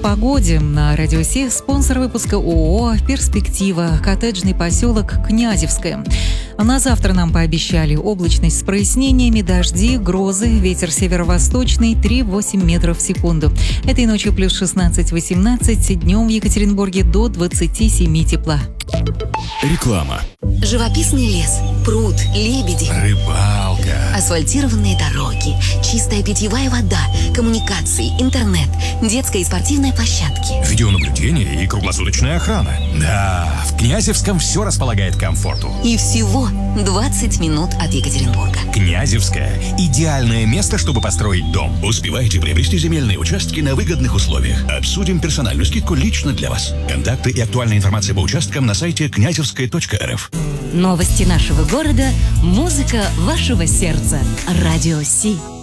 погоде. На Радио Си спонсор выпуска ООО «Перспектива», коттеджный поселок Князевское. На завтра нам пообещали облачность с прояснениями, дожди, грозы, ветер северо-восточный 3-8 метров в секунду. Этой ночью плюс 16-18, днем в Екатеринбурге до 27 тепла. Реклама. Живописный лес, пруд, лебеди, Рыбалка. асфальтированные дороги, чистая питьевая вода, коммуникации, интернет, детская и спортивная площадки. Видеонаблюдение и круглосуточная охрана. Да, в Князевском все располагает к комфорту. И всего 20 минут от Екатеринбурга. Князевское – идеальное место, чтобы построить дом. Успевайте приобрести земельные участки на выгодных условиях. Обсудим персональную скидку лично для вас. Контакты и актуальная информация по участкам на сайте князевская.рф. Новости нашего города, музыка вашего сердца. Радио Си.